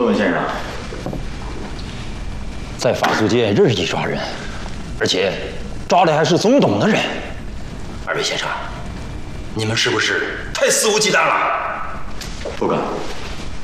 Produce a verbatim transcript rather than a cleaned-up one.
窦文先生，在法租界任意抓人，而且抓的还是总统的人。二位先生，你们是不是太肆无忌惮了？不敢。